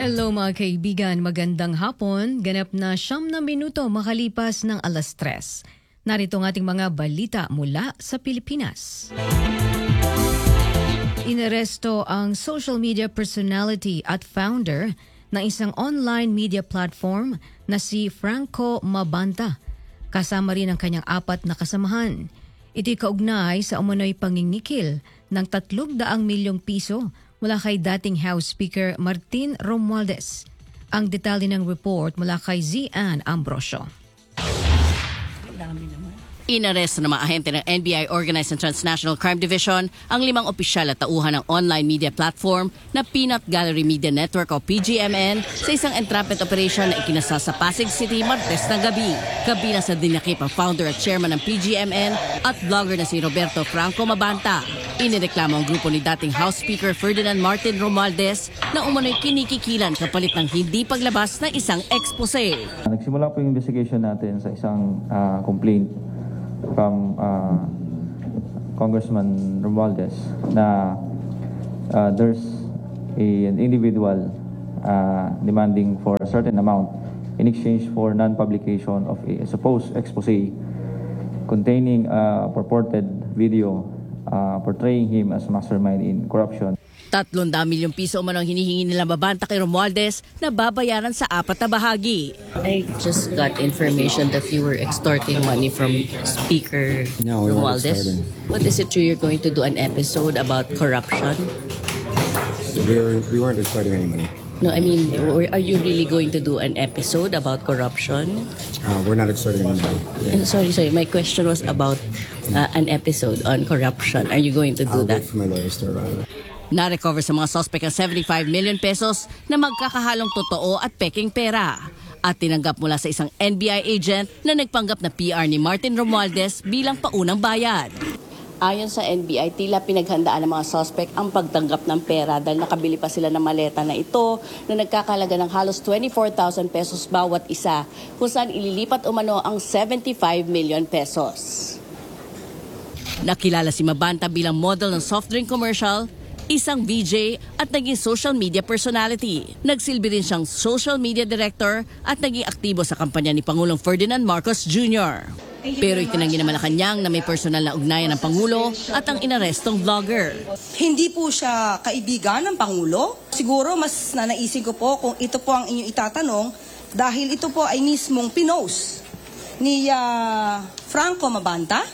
Hello mga kaibigan, magandang hapon. Ganap na 9 na minuto makalipas ng 3:00. Narito ang ating mga balita mula sa Pilipinas. Inaresto ang social media personality at founder ng isang online media platform na si Franco Mabanta. Kasama rin ang kanyang 4 na kasamahan. Ito'y kaugnay sa umano'y pangingnikil ng 300 milyong piso mula kay dating House Speaker Martin Romualdez. Ang detalye ng report mula kay Zian Ambrosio. Inaresto ng mga ahente ng NBI Organized and Transnational Crime Division ang 5 opisyal at tauhan ng online media platform na Peanut Gallery Media Network o PGMN sa isang entrapment operation na ikinasa sa Pasig City Martes na gabi. Kabilang sa dinakip ang founder at chairman ng PGMN at vlogger na si Roberto Franco Mabanta. Inireklamo ang grupo ni dating House Speaker Ferdinand Martin Romualdez na umano'y kinikikilan kapalit ng hindi paglabas ng isang expose. Nagsimula po yung investigation natin sa isang complaint from Congressman Romualdez na there's an individual demanding for a certain amount in exchange for non-publication of a supposed expose containing a purported video portraying him as mastermind in corruption. 300 milyong piso umano ang hinihingi nila Mabanta kay Romualdez na babayaran sa 4 na bahagi. I just got information that you were extorting money from Speaker Romualdez. But is it true you're going to do an episode about corruption? We weren't extorting any money. No, I mean, are you really going to do an episode about corruption? We're not extorting any money. Sorry. My question was about an episode on corruption. Are you going to do I'll that? wait for my lawyers to arrive. Na-recover sa mga suspect ang 75 million pesos na magkakahalong totoo at peking pera. At tinanggap mula sa isang NBI agent na nagpanggap na PR ni Martin Romualdez bilang paunang bayad. Ayon sa NBI, tila pinaghandaan ng mga suspect ang pagtanggap ng pera dahil nakabili pa sila ng maleta na ito na nagkakalaga ng halos 24,000 pesos bawat isa kung saan ililipat umano ang 75 million pesos. Nakilala si Mabanta bilang model ng soft drink commercial, isang VJ at naging social media personality. Nagsilbi rin siyang social media director at naging aktibo sa kampanya ni Pangulong Ferdinand Marcos Jr. Pero itinanggi naman na kanyang na may personal na ugnayan ng Pangulo at ang inarestong vlogger. Hindi po siya kaibigan ng Pangulo. Siguro mas nanaisin ko po kung ito po ang inyong itatanong dahil ito po ay mismong pinost ni Franco Mabanta.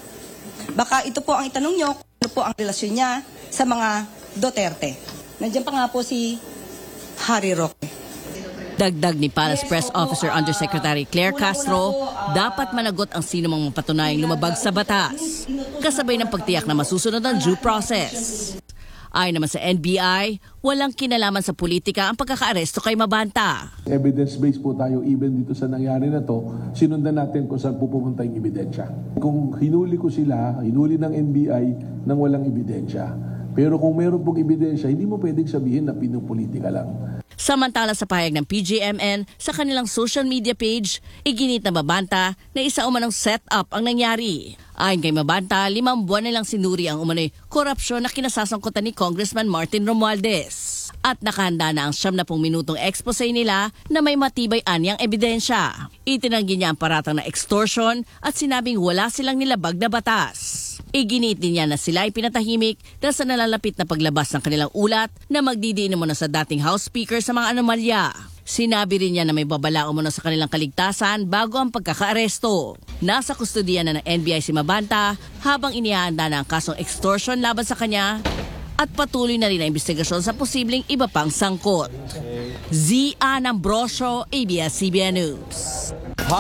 Baka ito po ang itanong nyo kung ano po ang relasyon niya sa mga Duterte. Nandiyan pa nga po si Harry Roque. Dagdag ni Palace Press Officer Undersecretary Claire Castro, dapat managot ang sino mang mapatunayang lumabag sa batas, kasabay ng pagtiyak na masusunod ang due process. Ayon naman sa NBI, walang kinalaman sa politika ang pagkakaaresto kay Mabanta. Evidence-based po tayo even dito sa nangyari na to, sinundan natin kung saan pupunta yung ebidensya. Kung hinuli ko sila, hinuli ng NBI nang walang ebidensya. Pero kung meron pong ebidensya, hindi mo pwedeng sabihin na pinupolitika lang. Samantala sa pahayag ng PGMN sa kanilang social media page, iginit na Mabanta na isa umanong set-up ang nangyari. Ayon kay Mabanta, 5 buwan nilang sinuri ang umano'y korupsyon na kinasasangkutan ni Congressman Martin Romualdez. At nakahanda na ang 70 minutong expose nila na may matibay anyang ebidensya. Itinanggi niya ang paratang na extortion at sinabing wala silang nilabag na batas. Iginit din niya na sila ay pinatahimik dahil sa nalalapit na paglabas ng kanilang ulat na magdidiin muna sa dating House Speaker sa mga anomalya. Sinabi rin niya na may babala umano sa kanilang kaligtasan bago ang pagkakaaresto. Nasa kustodiya na ng NBI si Mabanta habang inihahanda na ang kasong extortion laban sa kanya at patuloy na rin ang investigasyon sa posibleng iba pang sangkot. Zian Ambrosio, ABS-CBN News.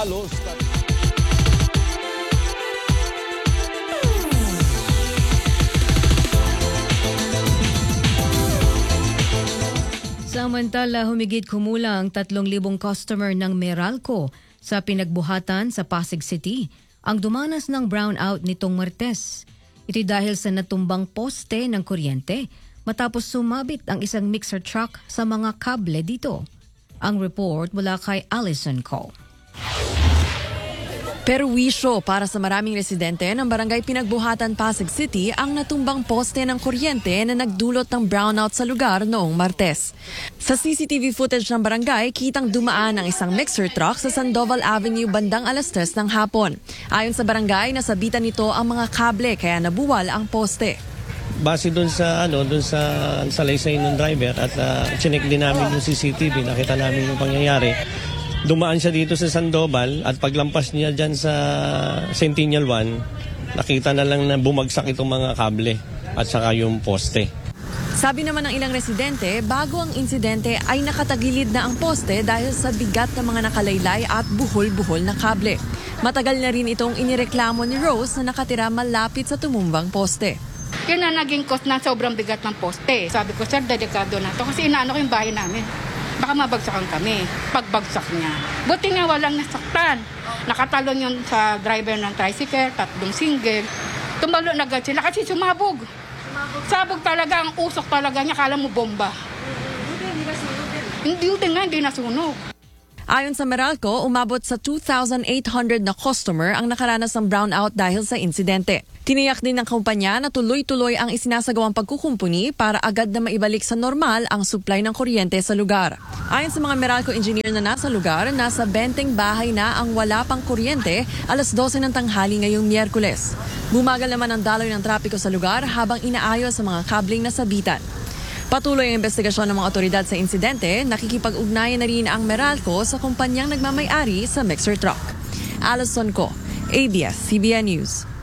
Samantala, humigit kumulang 3,000 customer ng Meralco sa pinagbuhatan sa Pasig City ang dumanas ng brownout nitong Martes. Ito dahil sa natumbang poste ng kuryente matapos sumabit ang isang mixer truck sa mga kable dito. Ang report mula kay Allison Co. Perwisyo para sa maraming residente ng barangay Pinagbuhatan, Pasig City ang natumbang poste ng kuryente na nagdulot ng brownout sa lugar noong Martes. Sa CCTV footage ng barangay, kitang dumaan ang isang mixer truck sa Sandoval Avenue bandang alas 3 ng hapon. Ayon sa barangay, nasabitan nito ang mga kable kaya nabuwal ang poste. Base doon sa salaysay ng driver at chinek din namin yung CCTV, nakita namin yung pangyayari. Dumaan siya dito sa Sandoval at paglampas niya dyan sa Centennial 1, nakita na lang na bumagsak itong mga kable at saka yung poste. Sabi naman ng ilang residente, bago ang insidente ay nakatagilid na ang poste dahil sa bigat ng mga nakalaylay at buhol-buhol na kable. Matagal na rin itong inireklamo ni Rose na nakatira malapit sa tumumbang poste. Yun na naging cost na sobrang bigat ng poste. Sabi ko, sir, delikado na to kasi inaano ko yung bahay namin. Baka mabagsakan kami. Pagbagsak niya. Buti nga walang nasaktan. Nakatalon yun sa driver ng tricycle, 3 single. Tumalo na agad sila kasi sumabog. Sabog talaga, ang usok talaga niya, kala mo bomba. Hindi nasunog. Ayon sa Meralco, umabot sa 2,800 na customer ang nakaranas ng brownout dahil sa insidente. Tiniyak din ng kumpanya na tuloy-tuloy ang isinasagawang pagkukumpuni para agad na maibalik sa normal ang supply ng kuryente sa lugar. Ayon sa mga Meralco engineer na nasa lugar, nasa 20 bahay na ang wala pang kuryente alas 12 ng tanghali ngayong Miyerkules. Bumagal naman ang daloy ng trapiko sa lugar habang inaayos ang mga kabling nasabitan. Patuloy ang investigasyon ng mga otoridad sa insidente, nakikipag-ugnayan na rin ang Meralco sa kumpanyang nagmamay-ari sa mixer truck. Alison Co, ABS-CBN News.